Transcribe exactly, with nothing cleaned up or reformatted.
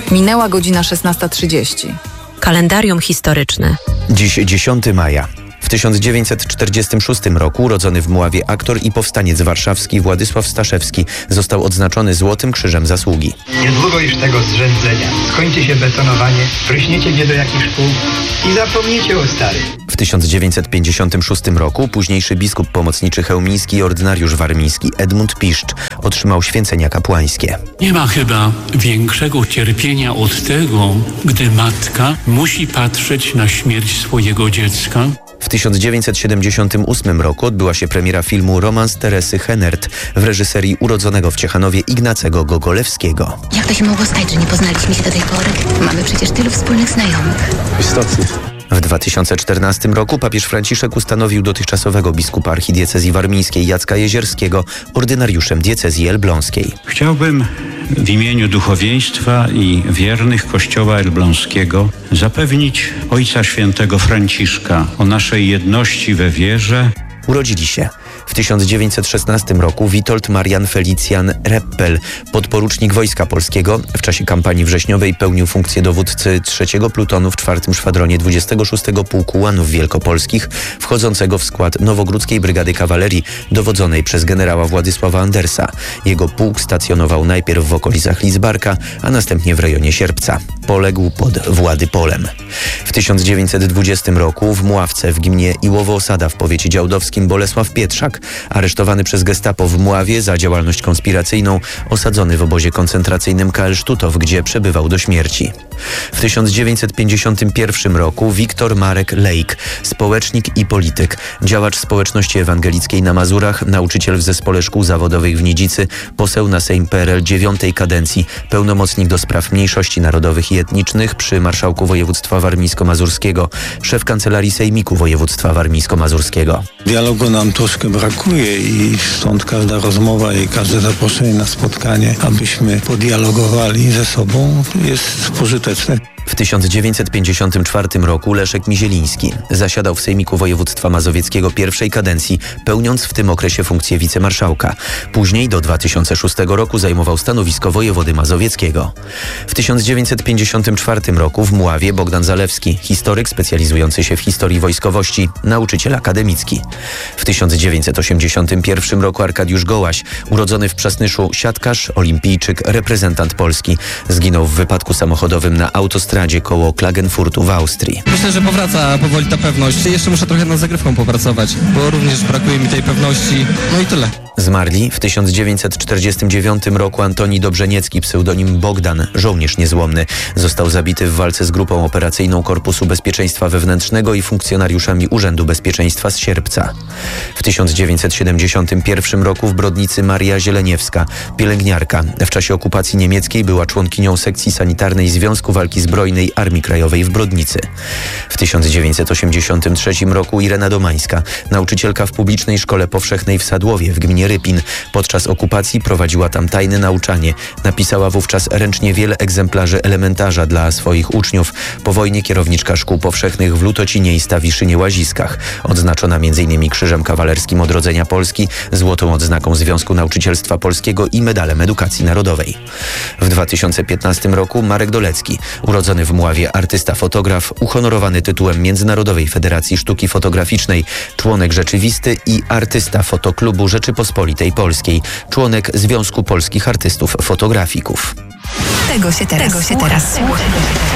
Minęła godzina szesnasta trzydzieści. Kalendarium historyczne. Dziś dziesiątego maja. W tysiąc dziewięćset czterdziestym szóstym roku urodzony w Mławie aktor i powstaniec warszawski Władysław Staszewski został odznaczony Złotym Krzyżem Zasługi. Niedługo już tego zrzędzenia. Skończy się betonowanie, pryśniecie nie do jakichś szkół i zapomniecie o starym. W tysiąc dziewięćset pięćdziesiątym szóstym roku późniejszy biskup pomocniczy chełmiński i ordynariusz warmiński Edmund Piszcz otrzymał święcenia kapłańskie. Nie ma chyba większego cierpienia od tego, gdy matka musi patrzeć na śmierć swojego dziecka. W tysiąc dziewięćset siedemdziesiątym ósmym roku odbyła się premiera filmu Romans Teresy Henert w reżyserii urodzonego w Ciechanowie Ignacego Gogolewskiego. Jak to się mogło stać, że nie poznaliśmy się do tej pory? Mamy przecież tylu wspólnych znajomych. Istotnie. W dwa tysiące czternastym roku papież Franciszek ustanowił dotychczasowego biskupa archidiecezji warmińskiej Jacka Jezierskiego ordynariuszem diecezji elbląskiej. Chciałbym w imieniu duchowieństwa i wiernych Kościoła Elbląskiego zapewnić Ojca Świętego Franciszka o naszej jedności we wierze. Urodzili się w tysiąc dziewięćset szesnastym roku Witold Marian Felicjan Reppel, podporucznik Wojska Polskiego. W czasie kampanii wrześniowej pełnił funkcję dowódcy trzeciego plutonu w czwartym szwadronie dwudziestego szóstego Pułku Łanów Wielkopolskich, wchodzącego w skład Nowogródzkiej Brygady Kawalerii, dowodzonej przez generała Władysława Andersa. Jego pułk stacjonował najpierw w okolicach Lidzbarka, a następnie w rejonie Sierpca. Poległ pod Władyspoliem. W tysiąc dziewięćset dwudziestym roku w Mławce w gminie Iłowo-Osada w powiecie działdowskim Bolesław Pietrzak, aresztowany przez gestapo w Mławie za działalność konspiracyjną, osadzony w obozie koncentracyjnym K L Sztutow, gdzie przebywał do śmierci. W tysiąc dziewięćset pięćdziesiątym pierwszym roku Wiktor Marek Lejk, społecznik i polityk, działacz społeczności ewangelickiej na Mazurach, nauczyciel w Zespole Szkół Zawodowych w Nidzicy, poseł na Sejm P R L dziewiątej kadencji, pełnomocnik do spraw mniejszości narodowych i etnicznych przy Marszałku Województwa Warmińsko-Mazurskiego, szef Kancelarii Sejmiku Województwa Warmińsko-Mazurskiego. Dialogu nam troszkę brakuje i stąd każda rozmowa i każde zaproszenie na spotkanie, abyśmy podialogowali ze sobą, jest pożyteczne. W tysiąc dziewięćset pięćdziesiątym czwartym roku Leszek Mizieliński zasiadał w Sejmiku Województwa Mazowieckiego pierwszej kadencji, pełniąc w tym okresie funkcję wicemarszałka. Później do dwa tysiące szóstego roku zajmował stanowisko wojewody mazowieckiego. W tysiąc dziewięćset pięćdziesiątym czwartym roku w Mławie Bogdan Zalewski, historyk specjalizujący się w historii wojskowości, nauczyciel akademicki. W tysiąc dziewięćset osiemdziesiątym pierwszym roku Arkadiusz Gołaś, urodzony w Przasnyszu, siatkarz, olimpijczyk, reprezentant Polski. Zginął w wypadku samochodowym na autostradzie koło Klagenfurtu w Austrii. Myślę, że powraca powoli ta pewność. Jeszcze muszę trochę nad zagrywką popracować, bo również brakuje mi tej pewności. No i tyle. Zmarli w tysiąc dziewięćset czterdziestym dziewiątym roku Antoni Dobrzeniecki, pseudonim Bogdan, żołnierz niezłomny. Został zabity w walce z grupą operacyjną Korpusu Bezpieczeństwa Wewnętrznego i funkcjonariuszami Urzędu Bezpieczeństwa z Sierpca. W tysiąc dziewięćset siedemdziesiątym pierwszym roku w Brodnicy Maria Zieleniewska, pielęgniarka. W czasie okupacji niemieckiej była członkinią sekcji sanitarnej Związku Walki Zbrojnej Armii Krajowej w Brodnicy. W tysiąc dziewięćset osiemdziesiątym trzecim roku Irena Domańska, nauczycielka w publicznej szkole powszechnej w Sadłowie w gminie Rypin. Podczas okupacji prowadziła tam tajne nauczanie. Napisała wówczas ręcznie wiele egzemplarzy elementarza dla swoich uczniów. Po wojnie kierowniczka szkół powszechnych w Lutocinie i Stawiszynie-Łaziskach. Odznaczona między innymi Krzyżem Kawalerskim Odrodzenia Polski, Złotą Odznaką Związku Nauczycielstwa Polskiego i Medalem Edukacji Narodowej. W dwa tysiące piętnastym roku Marek Dolecki, urodzony w Mławie artysta fotograf, uhonorowany tytułem Międzynarodowej Federacji Sztuki Fotograficznej, członek rzeczywisty i artysta Fotoklubu Rzeczypospolitej Polskiej, członek Związku Polskich Artystów Fotografików. Tego się teraz, Tego się teraz słucha.